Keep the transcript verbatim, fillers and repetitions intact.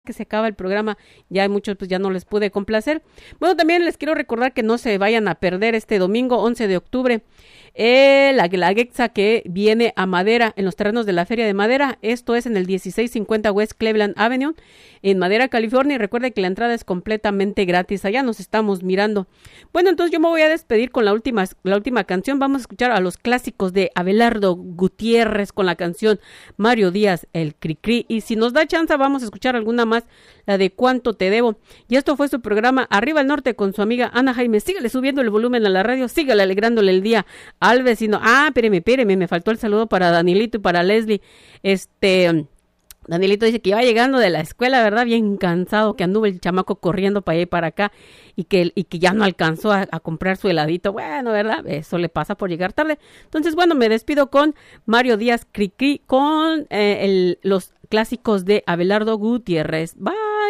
que se acaba el programa, ya hay muchos pues ya no les pude complacer. Bueno, también les quiero recordar que no se vayan a perder este domingo once de octubre eh, la Guelaguetza que viene a Madera, en los terrenos de la Feria de Madera. Esto es en el dieciséis cincuenta West Cleveland Avenue, en Madera, California. Y recuerde que la entrada es completamente gratis. Allá nos estamos mirando. Bueno, entonces yo me voy a despedir con la última, la última canción. Vamos a escuchar a los clásicos de Abelardo Gutiérrez con la canción Mario Díaz, el Cricri. Y si nos da chance, vamos a escuchar alguna más, la de Cuánto te debo. Y esto fue su programa Arriba el Norte con su amiga Ana Jaime. Sígale subiendo el volumen a la radio, sígale alegrándole el día al vecino. Ah, espéreme, espéreme, me faltó el saludo para Danielito y para Leslie. Este... Danielito dice que iba llegando de la escuela, ¿verdad? Bien cansado, que anduvo el chamaco corriendo para allá y para acá y que, y que ya no alcanzó a, a comprar su heladito. Bueno, ¿verdad? Eso le pasa por llegar tarde. Entonces, bueno, me despido con Mario Díaz Cricri con eh, el, los clásicos de Abelardo Gutiérrez. Bye.